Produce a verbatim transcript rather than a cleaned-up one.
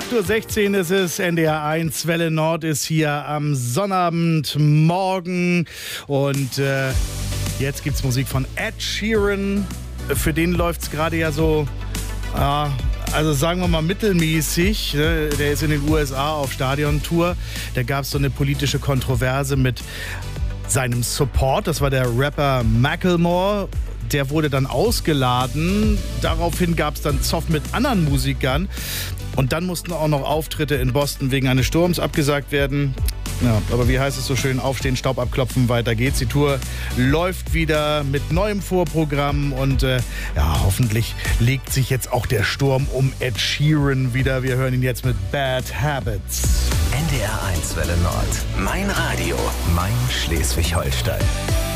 acht Uhr sechzehn ist es, N D R eins, Welle Nord ist hier am Sonnabendmorgen und äh, jetzt gibt's Musik von Ed Sheeran. Für den läuft's gerade ja so, äh, also sagen wir mal mittelmäßig. Ne? Der ist in den U S A auf Stadiontour. Da gab's so eine politische Kontroverse mit seinem Support, das war der Rapper Macklemore. Der wurde dann ausgeladen. Daraufhin gab es dann Zoff mit anderen Musikern. Und dann mussten auch noch Auftritte in Boston wegen eines Sturms abgesagt werden. Ja, aber wie heißt es so schön? Aufstehen, Staub abklopfen, weiter geht's. Die Tour läuft wieder mit neuem Vorprogramm. Und äh, ja, hoffentlich legt sich jetzt auch der Sturm um Ed Sheeran wieder. Wir hören ihn jetzt mit Bad Habits. N D R eins Welle Nord. Mein Radio. Mein Schleswig-Holstein.